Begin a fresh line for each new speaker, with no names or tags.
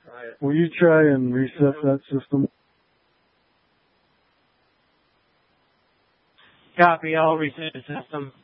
Will you try and reset that system?
Copy, I'll reset the system.